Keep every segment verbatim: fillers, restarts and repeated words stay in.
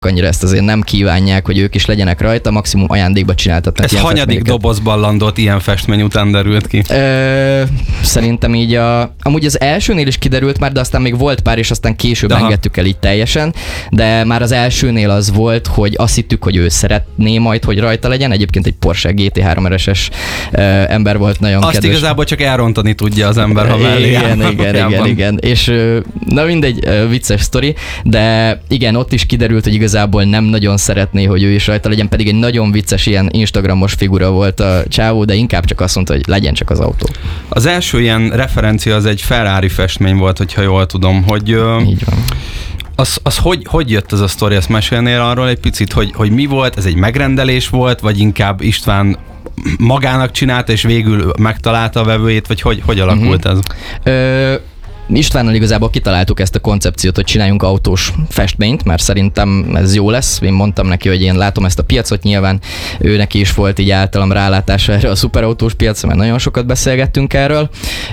annyira ezt azért nem kívánják, hogy ők is legyenek rajta, maximum ajándékba csináltatnak. Ez hanyadik dobozban landolt ilyen festmény után derült ki? Ö, szerintem így a... Amúgy az elsőnél is kiderült már, de aztán még volt pár, és aztán később Aha. engedtük el így teljesen, de már az elsőnél az volt, hogy azt hittük, hogy ő szeretné majd, hogy rajta legyen. Egyébként egy Porsche gé té három er es-es ember volt, nagyon azt kedves. Igazából csak elrontani tudja az ember, ha mellé. Igen, igen, igen, igen. És na mindegy, vicces sztori, de igen, ott is kiderült, hogy igazából nem nagyon szeretné, hogy ő is rajta legyen, pedig egy nagyon vicces ilyen instagramos figura volt a csávó, de inkább csak azt mondta, hogy legyen csak az autó. Az első ilyen referencia az egy Ferrari festmény volt, hogyha jól tudom, hogy... Így van. Az, az hogy, hogy jött ez a sztori, ezt mesélnél arról egy picit, hogy, hogy mi volt, ez egy megrendelés volt, vagy inkább István magának csinálta, és végül megtalálta a vevőjét, vagy hogy, hogy alakult uh-huh. ez? Ö... Istvánnal igazából kitaláltuk ezt a koncepciót, hogy csináljunk autós festményt, mert szerintem ez jó lesz. Én mondtam neki, hogy én látom ezt a piacot, nyilván ő neki is volt így általam rálátása erre a szuperautós piacra, mert nagyon sokat beszélgettünk erről,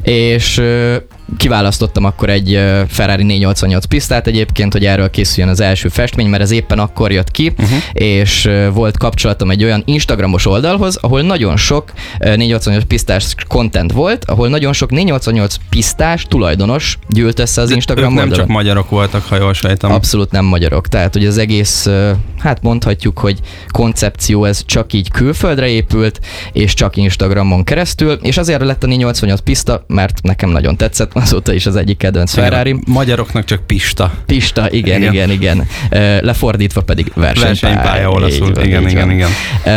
és kiválasztottam akkor egy Ferrari négyszáznyolcvannyolc pisztát egyébként, hogy erről készüljön az első festmény, mert ez éppen akkor jött ki, uh-huh. és volt kapcsolatom egy olyan instagramos oldalhoz, ahol nagyon sok négyszáznyolcvannyolc pisztás content volt, ahol nagyon sok négyszáznyolcvannyolc pisztás tulajdonos gyűlt össze az Instagram oldalon. Nem csak magyarok voltak, ha jól sejtem. Abszolút nem magyarok. Tehát, hogy az egész, hát mondhatjuk, hogy koncepció ez csak így külföldre épült, és csak Instagramon keresztül, és azért lett a négyszáznyolcvannyolc piszta, mert nekem nagyon tetszett, azóta is az egyik kedvenc Ferrari. Magyaroknak csak Pista. Pista, igen, igen, igen. igen. Lefordítva pedig versenypálya. Versenypálya olaszul, igen, igen, igen.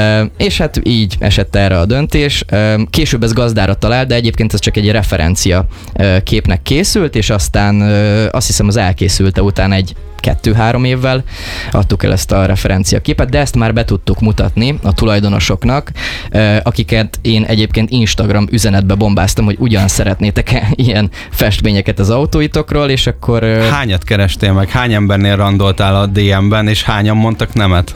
És hát így esett erre a döntés. Később ez gazdára talált, de egyébként ez csak egy referencia képnek készült, és aztán azt hiszem az elkészülte után egy kettő-három évvel adtuk el ezt a referenciaképet, de ezt már be tudtuk mutatni a tulajdonosoknak, akiket én egyébként Instagram üzenetbe bombáztam, hogy ugyan szeretnétek ilyen festményeket az autóitokról, és akkor... Hányat kerestél meg? Hány embernél randoltál a dé em-ben, és hányan mondtak nemet?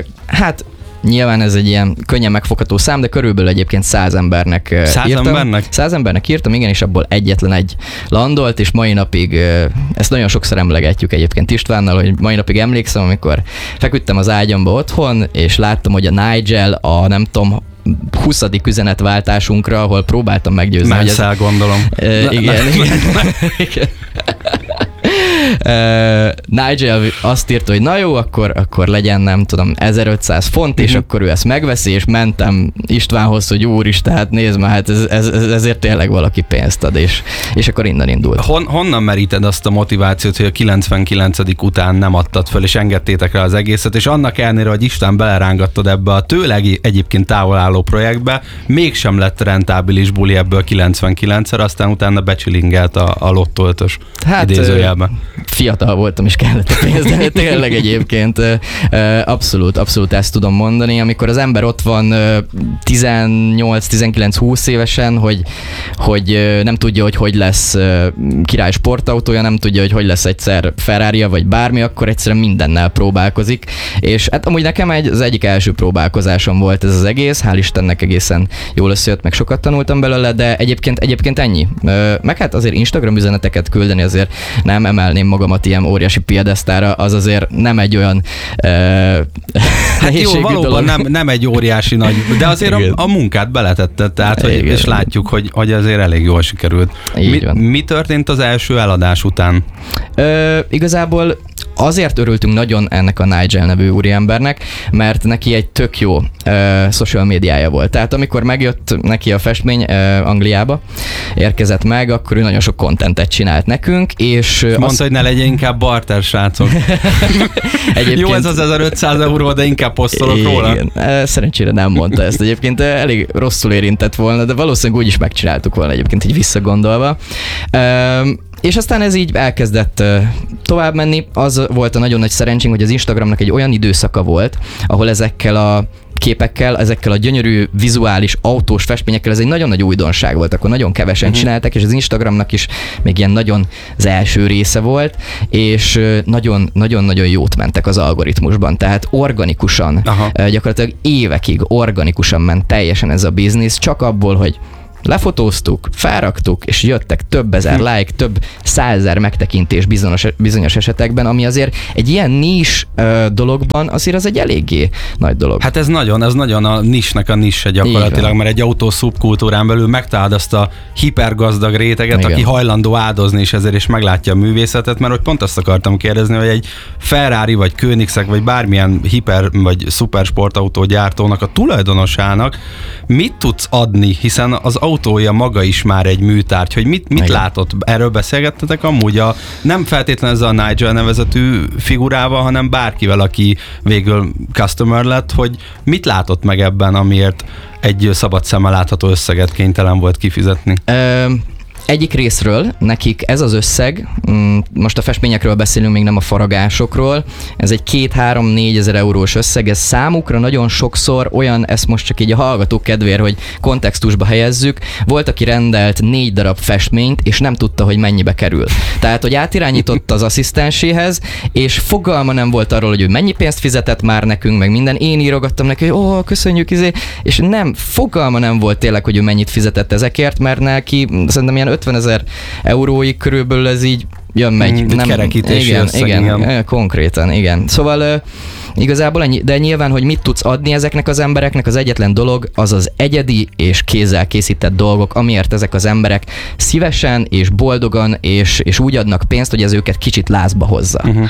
Hát nyilván ez egy ilyen könnyen megfogható szám, de körülbelül egyébként száz embernek száz írtam. embernek? Száz embernek írtam, igen, és abból egyetlen egy landolt, és mai napig, ezt nagyon sokszor emlegetjük egyébként Istvánnal, hogy mai napig emlékszem, amikor feküdtem az ágyamba otthon, és láttam, hogy a Nigel, a nem tudom, huszadik üzenetváltásunkra, ahol próbáltam meggyőzni. Menszel, ez... gondolom. Uh, igen, igen. igen. Uh, Nigel azt írta, hogy na jó, akkor, akkor legyen, nem tudom, ezerötszáz font, uh-huh. és akkor ő ezt megveszi, és mentem Istvánhoz, hogy úristen, hát nézd már, hát ez, ez, ezért tényleg valaki pénzt ad, és, és akkor innen indult. Hon, honnan meríted azt a motivációt, hogy a kilencvenkilencedik után nem adtad föl, és engedtétek rá az egészet, és annak ellenére, hogy István belerángattad ebbe a tőleg egyébként távol álló projektbe, mégsem lett rentábilis buli ebből kilencvenkilencszer, aztán utána becsilingelt a, a lottoltos hát, idézőjelben. Fiatal voltam, és kellett a pénz, de tényleg egyébként abszolút, abszolút ezt tudom mondani, amikor az ember ott van tizennyolc tizenkilenc húsz évesen, hogy, hogy nem tudja, hogy hogy lesz király sportautója, nem tudja, hogy hogy lesz egyszer Ferrari-ja, vagy bármi, akkor egyszerűen mindennel próbálkozik, és hát amúgy nekem egy, az egyik első próbálkozásom volt ez az egész, hál' Istennek egészen jól összejött, meg sokat tanultam belőle, de egyébként, egyébként ennyi. Meg hát azért Instagram üzeneteket küldeni azért nem emelném magamat ilyen óriási piedesztára, az azért nem egy olyan uh, hát jó, valóban nem, nem egy óriási nagy, de azért a, a munkát beletetted, tehát, hogy, és látjuk, hogy, hogy azért elég jól sikerült. Mi, mi történt az első eladás után? Uh, igazából azért örültünk nagyon ennek a Nigel nevű úriembernek, mert neki egy tök jó uh, social médiája volt. Tehát amikor megjött neki a festmény uh, Angliába, érkezett meg, akkor ő nagyon sok contentet csinált nekünk, és... Uh, Mondta, azt... hogy ne legyen inkább barter, srácok. Jó, ez az ezerötszáz euró, de inkább posztolok igen, róla. Igen. Szerencsére nem mondta ezt egyébként, elég rosszul érintett volna, de valószínűleg úgy is megcsináltuk volna egyébként így visszagondolva. Um, És aztán ez így elkezdett uh, tovább menni. Az volt a nagyon nagy szerencsénk, hogy az Instagramnak egy olyan időszaka volt, ahol ezekkel a képekkel, ezekkel a gyönyörű vizuális autós festményekkel, ez egy nagyon nagy újdonság volt, akkor nagyon kevesen uh-huh. csináltak, és az Instagramnak is még ilyen nagyon az első része volt, és nagyon-nagyon-nagyon jót mentek az algoritmusban, tehát organikusan, Aha. gyakorlatilag évekig organikusan ment teljesen ez a biznisz, csak abból, hogy lefotóztuk, felraktuk, és jöttek több ezer hm. like, több százezer megtekintés bizonyos, bizonyos esetekben, ami azért egy ilyen nis uh, dologban azért az egy eléggé nagy dolog. Hát ez nagyon, ez nagyon a nisnek a nisse gyakorlatilag, mert egy autó szubkultúrán belül megtalálod azt a hipergazdag réteget, igen. aki hajlandó áldozni is ezért, és meglátja a művészetet, mert hogy pont azt akartam kérdezni, hogy egy Ferrari, vagy Koenigsegg, vagy bármilyen hiper, vagy szupersportautó gyártónak, a tulajdonosának mit tudsz adni, hiszen az autója maga is már egy műtárgy, hogy mit, mit látott? Erről beszélgettetek amúgy a, nem feltétlenül ezzel a Nigel nevezetű figurával, hanem bárkivel, aki végül customer lett, hogy mit látott meg ebben, amiért egy szabad szemmel látható összeget kénytelen volt kifizetni? Ö, egyik részről nekik ez az összeg, most a festményekről beszélünk, még nem a faragásokról, ez egy két-három-négy ezer eurós összeg, ez számukra nagyon sokszor olyan, ezt most csak így a hallgatók kedvéért, hogy kontextusba helyezzük, volt, aki rendelt négy darab festményt, és nem tudta, hogy mennyibe kerül. Tehát, hogy átirányította az asszisztenséhez, és fogalma nem volt arról, hogy ő mennyi pénzt fizetett már nekünk, meg minden. Én írogattam neki, hogy ó, köszönjük, izé, és nem, fogalma nem volt tényleg, hogy ő mennyit fizetett ezekért, mert neki szerintem ilyen ötvenezer euróig körülbelül ez így jön, megy. Mm, nem, kerekítési igen, összeg, igen, igen, konkrétan, igen. Szóval uh, igazából ennyi, de nyilván, hogy mit tudsz adni ezeknek az embereknek, az egyetlen dolog az az egyedi és kézzel készített dolgok, amiért ezek az emberek szívesen és boldogan és, és úgy adnak pénzt, hogy ez őket kicsit lázba hozza. Uh-huh.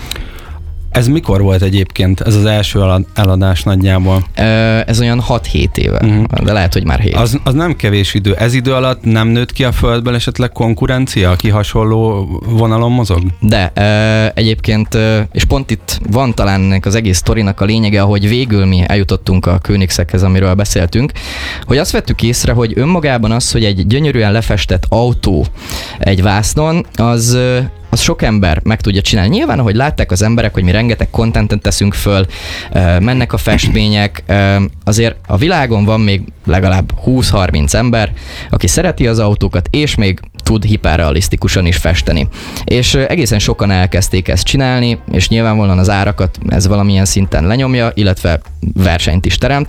Ez mikor volt egyébként, ez az első eladás nagyjából? Ez olyan hat-hét éve, uh-huh. de lehet, hogy már hét. Az, az nem kevés idő. Ez idő alatt nem nőtt ki a földből esetleg konkurencia, aki hasonló vonalon mozog? De egyébként, és pont itt van talán ennek az egész sztorinak a lényege, ahogy végül mi eljutottunk a Koenigsegghez, amiről beszéltünk, hogy azt vettük észre, hogy önmagában az, hogy egy gyönyörűen lefestett autó egy vásznon, az az sok ember meg tudja csinálni. Nyilván, ahogy látták az emberek, hogy mi rengeteg contentet teszünk föl, mennek a festmények, azért a világon van még legalább húsz-harminc ember, aki szereti az autókat, és még tud hiperrealisztikusan is festeni. És egészen sokan elkezdték ezt csinálni, és nyilvánvalóan az árakat ez valamilyen szinten lenyomja, illetve versenyt is teremt,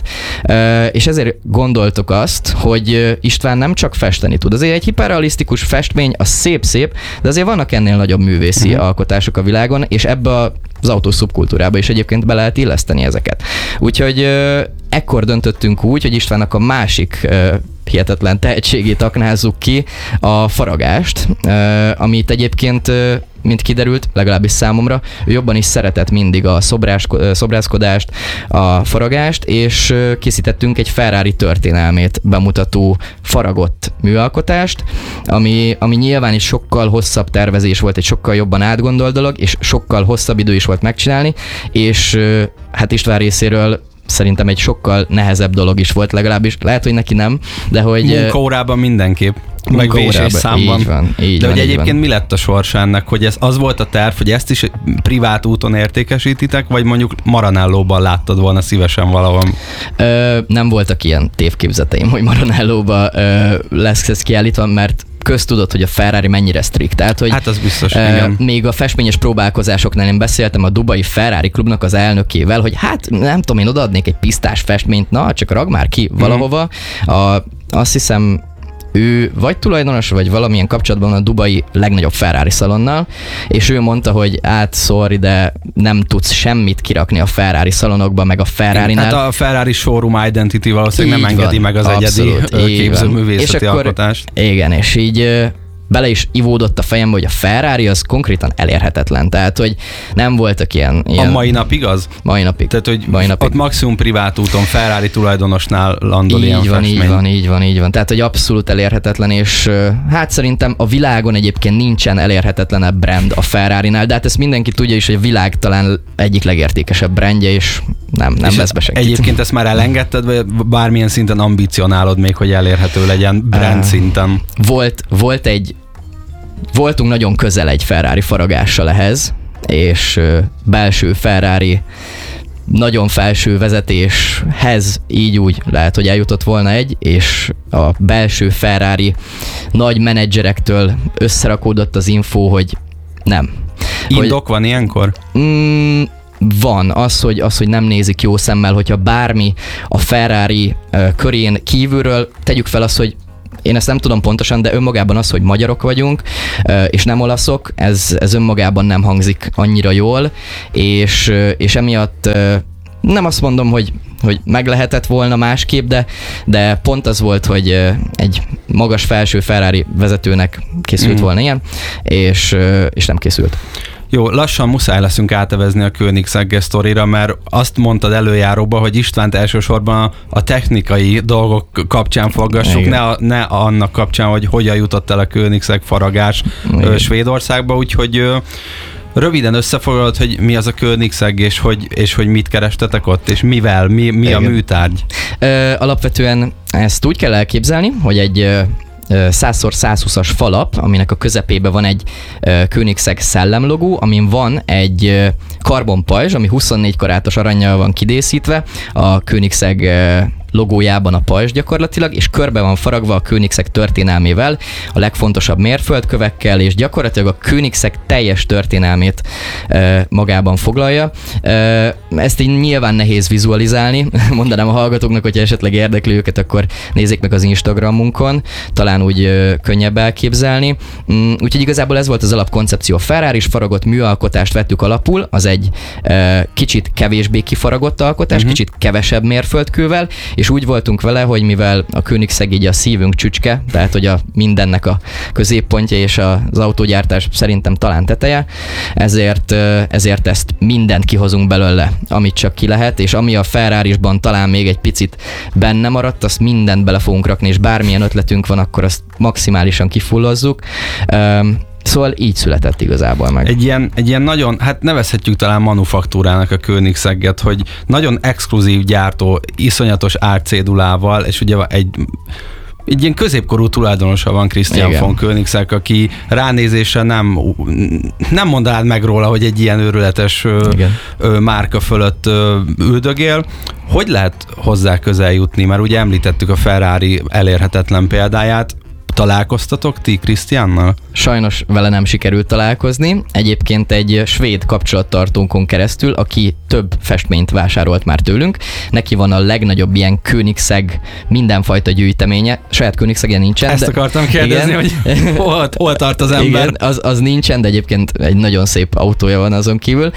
és ezért gondoltuk azt, hogy István nem csak festeni tud. Azért egy hiperrealisztikus festmény, az szép-szép, de azért vannak ennél nagyobb művészi uh-huh. alkotások a világon, és ebbe az autós szubkultúrába is egyébként be lehet illeszteni ezeket. Úgyhogy ekkor döntöttünk úgy, hogy Istvánnak a másik hihetetlen tehetségét aknázzuk ki, a faragást, amit egyébként, mint kiderült, legalábbis számomra, ő jobban is szeretett mindig a szobrás, szobrászkodást, a faragást, és készítettünk egy Ferrari történelmét bemutató faragott műalkotást, ami, ami nyilván is sokkal hosszabb tervezés volt, egy sokkal jobban átgondolt dolog, és sokkal hosszabb idő is volt megcsinálni, és hát István részéről szerintem egy sokkal nehezebb dolog is volt, legalábbis lehet, hogy neki nem, de hogy... Munkaórában mindenképp. Meg vésés számban. Így van, így De van, hogy így egyébként van. Mi lett a sorsa ennek, hogy ez az volt a terv, hogy ezt is privát úton értékesítitek, vagy mondjuk Maranellóban láttad volna szívesen valahol? Ö, nem voltak ilyen tévképzeteim, hogy Maranellóban ö, lesz ez kiállítva, mert köztudott, hogy a Ferrari mennyire strikt. Tehát, hogy hát az biztos, uh, igen. Még a festményes próbálkozásoknál én beszéltem a dubai Ferrari klubnak az elnökével, hogy hát nem tudom, én odaadnék egy pisztás festményt, na csak rag már ki valahova. Mm. A, azt hiszem, ő vagy tulajdonos, vagy valamilyen kapcsolatban a dubai legnagyobb Ferrari szalonnal, és ő mondta, hogy át, sorry, de nem tudsz semmit kirakni a Ferrari szalonokba, meg a Ferrari-nál. Hát a Ferrari showroom identity valószínűleg nem engedi van, meg az abszolút, egyedi képzőművészeti alkotást. Igen, és így bele is ivódott a fejembe, hogy a Ferrari az konkrétan elérhetetlen. Tehát, hogy nem voltak ilyen... ilyen a mai napig az? Mai napig. Tehát, hogy mai napig. Ott maximum privát úton Ferrari tulajdonosnál landol így ilyen van, festmény. Így van, így van, így van. Tehát, hogy abszolút elérhetetlen, és hát szerintem a világon egyébként nincsen elérhetetlenebb brand a Ferrari-nál, de hát ezt mindenki tudja is, hogy a világ talán egyik legértékesebb brandje, és nem, nem és lesz be senkit. Egyébként ezt már elengedted, vagy bármilyen szinten ambicionálod még, hogy elérhető legyen brand uh, szinten? Volt, volt egy Voltunk nagyon közel egy Ferrari faragással ehhez, és belső Ferrari nagyon felső vezetéshez így úgy lehet, hogy eljutott volna egy, és a belső Ferrari nagy menedzserektől összerakódott az info, hogy nem. Indok van ilyenkor? Mm, van az hogy, az, hogy nem nézik jó szemmel, hogyha bármi a Ferrari uh, körén kívülről, tegyük fel azt, hogy én ezt nem tudom pontosan, de önmagában az, hogy magyarok vagyunk, és nem olaszok, ez, ez önmagában nem hangzik annyira jól, és, és emiatt nem azt mondom, hogy, hogy meg lehetett volna másképp, de, de pont az volt, hogy egy magas felső Ferrari vezetőnek készült mm. volna ilyen, és, és nem készült. Jó, lassan muszáj leszünk átevezni a Koenigsegg sztorira, mert azt mondtad előjáróba, hogy Istvánt elsősorban a technikai dolgok kapcsán foggassuk, ne, a, ne annak kapcsán, hogy hogyan jutott el a Koenigsegg faragás Igen. Svédországba, úgyhogy röviden összefoglalod, hogy mi az a Koenigsegg, és hogy, és hogy mit kerestetek ott, és mivel, mi, mi a műtárgy? Ö, alapvetően ezt úgy kell elképzelni, hogy egy száz szor százhúszas falap, aminek a közepében van egy Koenigsegg szellemlogó, amin van egy karbonpajzs, ami huszonnégy karátos arannyal van kidészítve, a Koenigsegg logójában a pajzs gyakorlatilag, és körbe van faragva a Koenigsegg történelmével, a legfontosabb mérföldkövekkel, és gyakorlatilag a Koenigsegg teljes történelmét e, magában foglalja. E, ezt így nyilván nehéz vizualizálni, mondanám a hallgatóknak, hogyha esetleg érdekli őket, akkor nézzék meg az Instagramunkon, talán úgy e, könnyebb elképzelni. Mm, úgyhogy igazából ez volt az alapkoncepció. A Ferrari is faragott műalkotást vettük alapul, az egy e, kicsit kevésbé kifaragott alkotás, uh-huh. kicsit kevesebb mérföldkővel, és úgy voltunk vele, hogy mivel a Koenigsegg így a szívünk csücske, tehát hogy a mindennek a középpontja és az autógyártás szerintem talán teteje, ezért, ezért ezt mindent kihozunk belőle, amit csak ki lehet, és ami a Ferrarisban talán még egy picit benne maradt, azt mindent bele fogunk rakni, és bármilyen ötletünk van, akkor azt maximálisan kifullozzuk. Szóval így született igazából meg. Egy ilyen, egy ilyen nagyon, hát nevezhetjük talán manufaktúrának a Koenigseget, hogy nagyon exkluzív gyártó, iszonyatos árcédulával, és ugye egy egy ilyen középkorú tulajdonosa van Christian Igen. von Koenigsegg, aki ránézésre nem, nem mondanád meg róla, hogy egy ilyen őrületes Igen. márka fölött üldögél. Hogy lehet hozzá közel jutni? Mert ugye említettük a Ferrari elérhetetlen példáját. Találkoztatok ti Christiannal? Sajnos vele nem sikerült találkozni. Egyébként egy svéd kapcsolattartónkon keresztül, aki több festményt vásárolt már tőlünk. Neki van a legnagyobb ilyen Koenigsegg mindenfajta gyűjteménye. Saját Koenigseggen nincsen. Ezt de... akartam kérdezni, igen. hogy hol, hol tart az ember? Igen, az, az nincsen, de egyébként egy nagyon szép autója van azon kívül.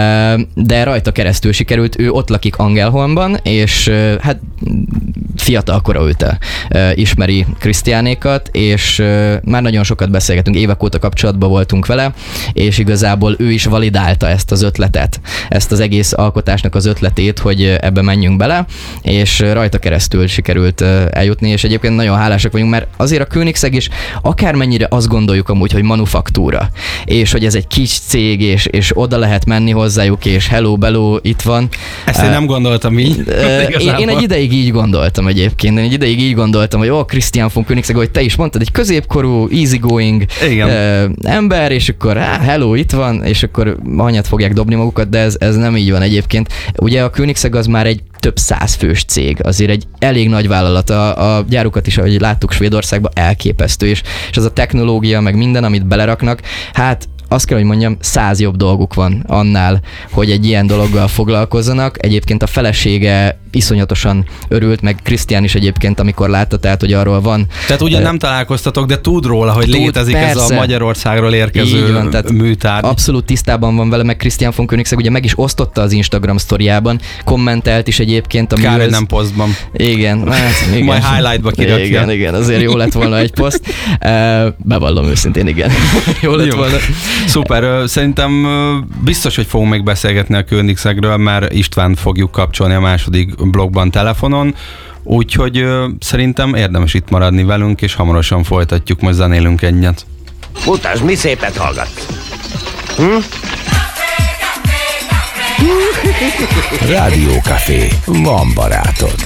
De rajta keresztül sikerült. Ő ott lakik Angelholmban, és hát fiatal kora óta ismeri Christianékat, és uh, már nagyon sokat beszélgetünk, évek óta kapcsolatban voltunk vele, és igazából ő is validálta ezt az ötletet, ezt az egész alkotásnak az ötletét, hogy ebbe menjünk bele, és rajta keresztül sikerült uh, eljutni, és egyébként nagyon hálásak vagyunk, mert azért a Koenigsegg is akármennyire azt gondoljuk amúgy, hogy manufaktúra, és hogy ez egy kis cég, és, és oda lehet menni hozzájuk, és hello, bello, itt van. Ezt én uh, nem gondoltam így. Uh, én, én egy ideig így gondoltam egyébként, én egy ideig így gondoltam, hogy ó, Christian von Koenigsegg, hogy te is mondtad, egy középkorú, easygoing uh, ember, és akkor á, hello, itt van, és akkor hanyat fogják dobni magukat, de ez, ez nem így van egyébként. Ugye a Koenigsegg az már egy több száz fős cég, azért egy elég nagy vállalat, a, a gyárukat is, ahogy láttuk Svédországban, elképesztő, és, és az a technológia, meg minden, amit beleraknak, hát azt kell, hogy mondjam, száz jobb dolguk van annál, hogy egy ilyen dologgal foglalkozzanak. Egyébként a felesége iszonyatosan örült, meg Christian is egyébként, amikor látta, tehát, hogy arról van. Tehát ugye uh, nem találkoztatok, de tud róla, hogy tud, létezik persze. Ez a Magyarországról érkező van, műtárgy. Abszolút tisztában van vele, meg Christian von Koenigsegg ugye meg is osztotta az Instagram sztoriában, kommentelt is egyébként. Kár, hogy nem posztban. Igen. Hát, igen. Majd highlightba kirakja. Igen, igen, azért jó lett volna egy poszt. Uh, bevallom őszintén, igen. jó lett jó. volna. Szuper, szerintem biztos, hogy fogunk még beszélgetni a Koenigsegről, mert Istvánt fogjuk kapcsolni a második blogban telefonon, úgyhogy szerintem érdemes itt maradni velünk, és hamarosan folytatjuk, majd zenélünk egyet. Mutasd, mi szépet hallgatsz. Hm? Rádió Café. Van barátod.